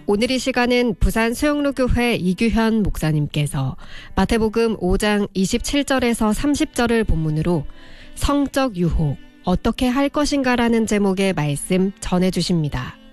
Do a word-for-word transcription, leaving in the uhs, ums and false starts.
오늘 이 시간은 부산 수영로교회 이규현 목사님께서 마태복음 오 장 이십칠 절에서 삼십 절을 본문으로 성적 유혹, 어떻게 할 것인가라는 제목의 말씀 전해주십니다.